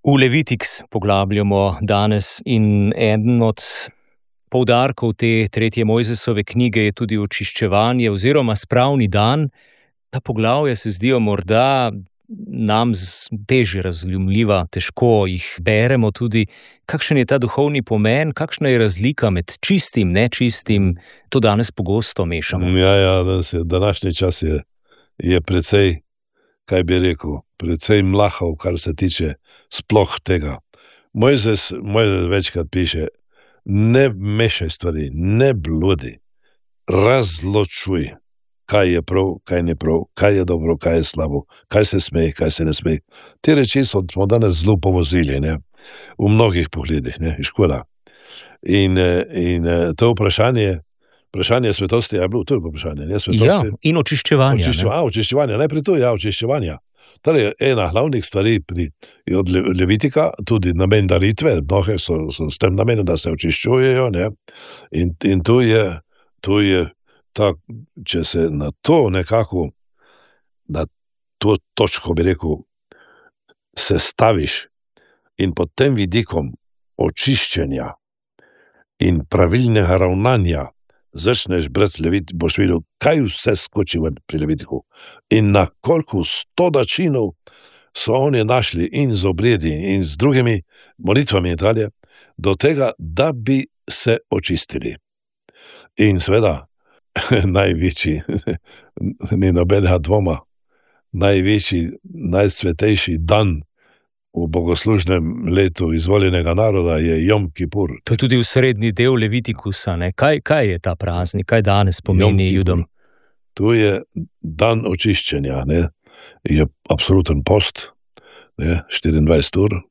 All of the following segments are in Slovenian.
V Levitiks poglabljamo danes in eden od poudarkov te tretje Mojzesove knjige je tudi očiščevanje oziroma spravni dan. Ta poglavja se zdijo morda nam težje razumljiva, težko jih beremo tudi. Kakšen je ta duhovni pomen, kakšna je razlika med čistim, nečistim, to danes pogosto mešamo. Današnji čas je precej, kaj bi rekel, precej mlahav, kar se tiče sploh tega. Mojzes večkrat piše, ne mešaj stvari, ne bludi, razločuj, kaj je prav, kaj ni prav, kaj je dobro, kaj je slabo, kaj se sme, kaj se ne sme. Te reči smo danes zelo povozili, ne? V mnogih pogledih, ne? Škoda. In to vprašanje svetosti je bilo, to je vprašanje, ne? Svetosti. Ja, in očiščevanja. Očiščevanja, najprej to, očiščevanja. Torej, ena glavnih stvari od Levitika, tudi namen daritve, mnoge so s tem namenom, da se očiščujejo, ne? In tu je tak, če se na to nekako, na to točko, bi rekel, se staviš in pod tem vidikom očiščenja in pravilnega ravnanja začneš brati Levit, boš videl, kaj vse skoči pri Levitiku in na koliko 100 načinov so oni našli in z obredi in z drugimi molitvami in dalje, do tega, da bi se očistili. In seveda, največji, ni nobenega dvoma, največji, najsvetejši dan v bogoslužnem letu izvoljenega naroda je Jom Kipur. To je tudi v srednji del Levitikusa, ne? Kaj je ta praznik, kaj danes pomeni Judom? Tu je dan očiščenja, ne? Je absoluten post, ne? 24 ur.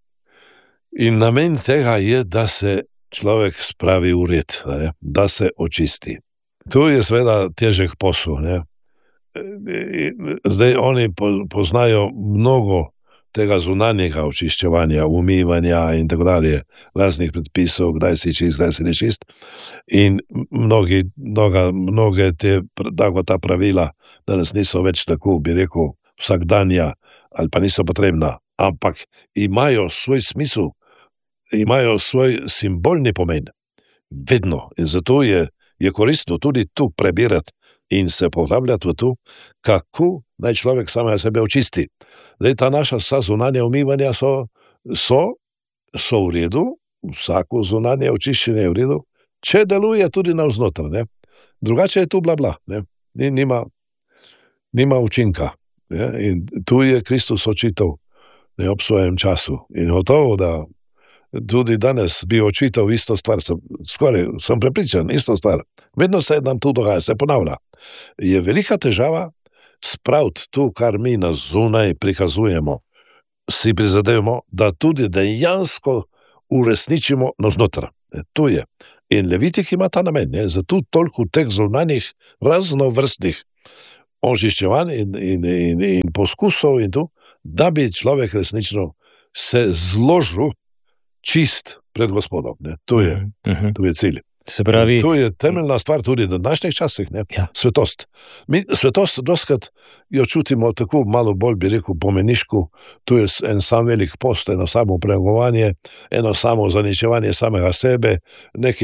In namen tega je, da se človek spravi v red, ne? Da se očisti. Tu je seveda težek posel, ne? Zdaj oni poznajo mnogo tega zunanjega očiščevanja, umivanja in tako dalje, raznih predpisov, kdaj si čist, kdaj si nečist. In mnoge ta pravila danes niso več tako, bi rekel, vsakdanja ali pa niso potrebna, ampak imajo svoj smisel, imajo svoj simbolni pomen. Vedno. In zato je koristno tudi tu prebirati in se poglabljati v to, kako naj človek samega sebe očisti. Zdaj, ta naša vsa zunanja umivanja so v redu, vsako zunanje očiščenje je v redu, če deluje tudi navznoter, ne. Drugače je tu bla bla, ne. Nima učinka, ne. In tu je Kristus očital, ne, ob svojem času. In gotovo, da tudi danes bi očital isto stvar, sem prepričan, isto stvar. Vedno se nam tu dogaja, se ponavlja. Je velika težava spraviti to, kar mi na zunaj prikazujemo, si prizadevamo, da tudi dejansko uresničimo navznoter. To je. In Levitik ima ta namen, ne? Zato toliko teh zunanjih raznovrstnih očiščevanj in poskusov in to, da bi človek resnično se zložil čist pred Gospodom, ne? To je cilj. Se pravi, to je temeljna stvar tudi v današnjih časih, ne? Ja. Svetost. Mi svetost doskrat jo čutimo tako malo bolj, bi rekel, pomeniško. Tu je en sam velik post, eno samo pregovanje, eno samo zaničevanje samega sebe, neke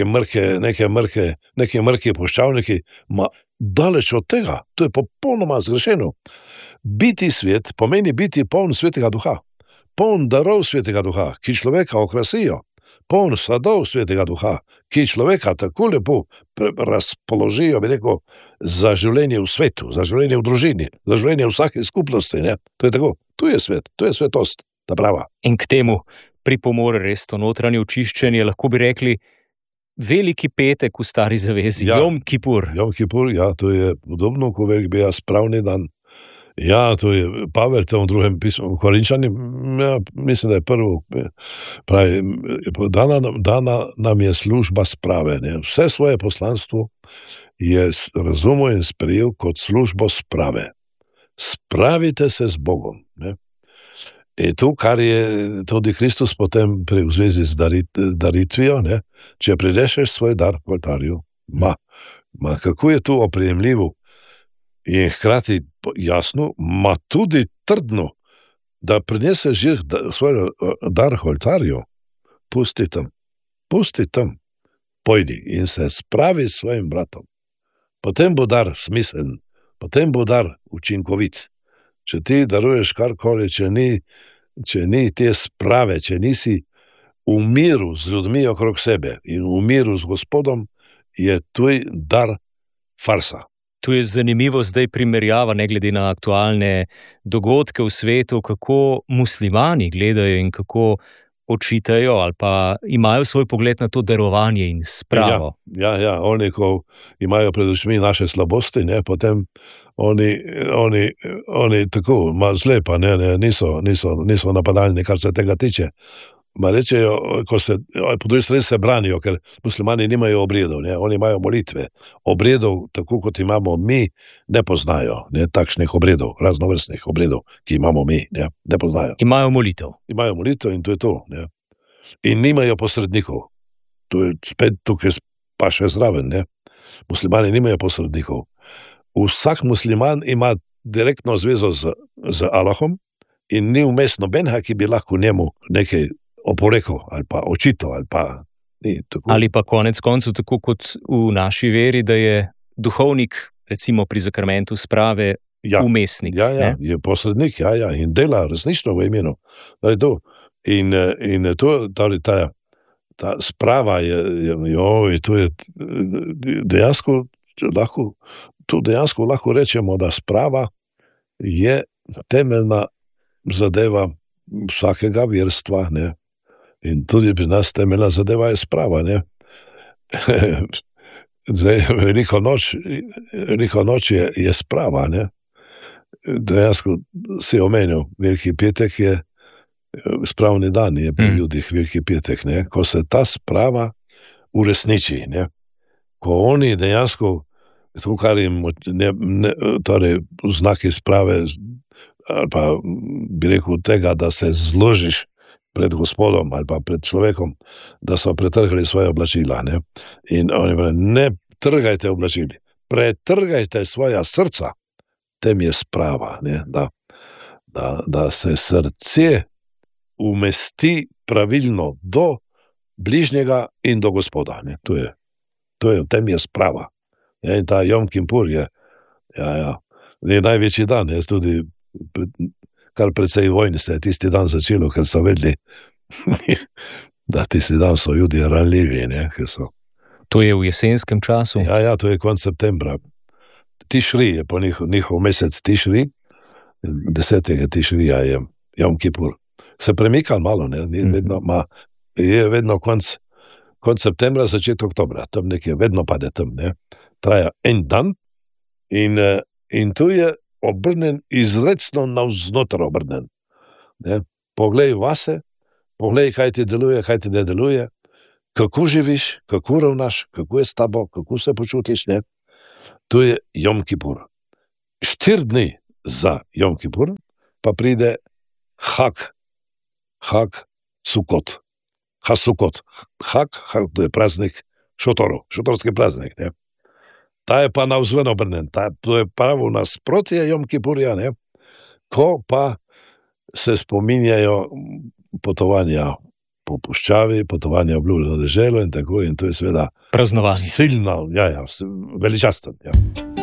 mrke puščavniki. Daleč od tega, to je popolnoma zgrešeno. Biti svet pomeni biti poln svetega duha. Poln darov svetega duha, ki človeka okrasijo. Poln sadov svetega duha, ki človeka tako lepo razpoložijo, bi rekel, za življenje v svetu, za življenje v družini, za življenje v vsaki skupnosti, ne. To je tako, tu je svet, to je svetost, ta prava. In k temu pripomore res to notranje očiščenje, lahko bi rekli, veliki petek v stari zavezi, ja. Jom Kipur. Jom Kipur, ja, to je podobno, ko bi jaz spravni dan. Ja, to je Pavel v drugem pismu v Korinčani, ja, mislim, da je prvo, pravi, dana nam je služba sprave, ne. Vse svoje poslanstvo je razumel in sprejel kot službo sprave. Spravite se z Bogom, ne. In to, kar je tudi Kristus potem v zvezi z daritvijo, ne, če pridešeš svoj dar k oltarju, kako je to oprijemljivo. In hkrati jasno, tudi trdno, da prinese žir svoj dar k oltarju, pusti tam, pojdi in se spravi s svojim bratom. Potem bo dar smiseln, potem bo dar učinkovit. Če ti daruješ karkoli, če ni te sprave, če nisi v miru z ljudmi okrog sebe in v miru z Gospodom, je tvoj dar farsa. Tu je zanimivo zdaj primerjava, ne glede na aktualne dogodke v svetu, kako muslimani gledajo in kako očitajo ali pa imajo svoj pogled na to darovanje in spravo. Ja, oni, ko imajo pred očmi naše slabosti, ne, potem oni tako, zle pa niso napadalni, kar se tega tiče. Rečejo, po drugi strani se branijo, ker muslimani nimajo obredov, ne? Oni imajo molitve. Obredov, tako kot imamo mi, ne poznajo, ne? Takšnih obredov, raznovrstnih obredov, ki imamo mi, ne poznajo. Imajo molitev. Imajo molitev in to je to. Ne? In nimajo posrednikov. To je spet tukaj pa še zraven. Ne? Muslimani nimajo posrednikov. Vsak musliman ima direktno zvezo z Allahom in ni vmes nobenega, ki bi lahko njemu nekaj oporekal ali pa očital ali pa ni tako. Ali pa konec koncev tako kot v naši veri, da je duhovnik, recimo pri zakramentu sprave, umestnik. Ja, je posrednik, in dela resnično v imenu. In to, ta sprava to je dejansko lahko rečemo, da sprava je temeljna zadeva vsakega verstva, ne. In tudi pri nas temeljna zadeva je sprava, ne. Zdaj, veliko noč je sprava, ne. Dejansko si omenil, Veliki petek je spravni dan, je pri ljudih Veliki petek, ne. Ko se ta sprava uresniči, ne. Ko oni dejansko, to, kar jim torej znaki sprave, ali pa bi rekel tega, da se zložiš pred Gospodom ali pa pred človekom, da so pretrgali svoje oblačila, ne. In oni pravijo, ne trgajte oblačili, pretrgajte svoja srca, tem je sprava, ne, da se srce umesti pravilno do bližnjega in do Gospoda, ne. To je, tem je sprava. In ta Jom Kippur je največji dan, jaz tudi kar precej vojn se je tisti dan začelo, ker so vedeli, da tisti dan so ljudje ranljivi, ne, ker so. To je v jesenskem času? Ja, to je konec septembra. Tišri je po njihov mesec Tišri, 10. Tišrija je Jom Kippur. Se premika malo, ne, je vedno konec septembra, začetek oktobra, tam nekje, vedno pade tam, ne. Traja en dan in tu je obrnen, izrecno navznoter obrnen. Ne? Poglej vase, poglej, kaj ti deluje, kaj ti ne deluje, kako živiš, kako ravnaš, kako je s tabo, kako se počutiš, ne? To je Jom Kippur. 4 dni za Jom Kippur pa pride Hag Sukot. Hag, to je praznik šotorov, šotorski praznik, ne? Ta je pa navzven obrnen, to je pravo nasprotje Jom Kippurja, ne? Ko pa se spominjajo potovanja po puščavi, potovanja v obljubljeno deželo in tako, in to je seveda praznovanje. Silno, veličasten, ja.